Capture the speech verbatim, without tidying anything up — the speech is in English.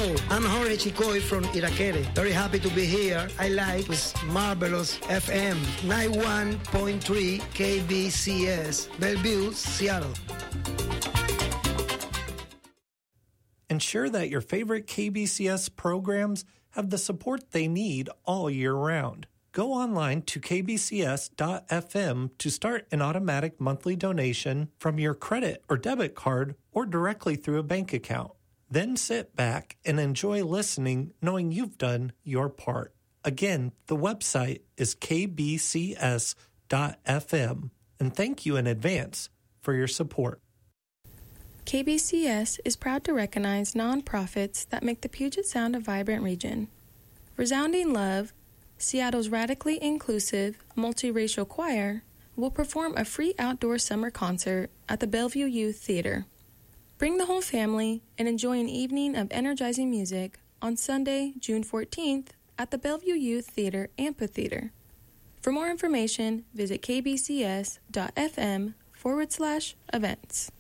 Hello, I'm Jorge Chicoy from Iraquere. Very happy to be here. I like this marvelous F M ninety-one point three K B C S, Bellevue, Seattle. Ensure that your favorite K B C S programs have the support they need all year round. Go online to k b c s dot f m to start an automatic monthly donation from your credit or debit card or directly through a bank account. Then sit back and enjoy listening knowing you've done your part. Again, the website is k b c s dot f m, and thank you in advance for your support. K B C S is proud to recognize nonprofits that make the Puget Sound a vibrant region. Resounding Love, Seattle's radically inclusive, multiracial choir, will perform a free outdoor summer concert at the Bellevue Youth Theater. Bring the whole family and enjoy an evening of energizing music on Sunday, June fourteenth at the Bellevue Youth Theater Amphitheater. For more information, visit k b c s dot f m forward slash events.